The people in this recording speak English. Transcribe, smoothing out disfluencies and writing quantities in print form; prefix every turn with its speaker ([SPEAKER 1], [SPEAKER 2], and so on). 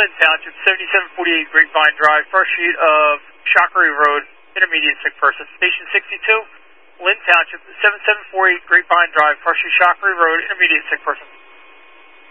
[SPEAKER 1] Lynn Township, 7748 Grapevine Drive, first sheet of Shockery Road, intermediate sick person. Station 62, Lynn Township, 7748 Grapevine Drive, first sheet Shockery Road, intermediate sick person.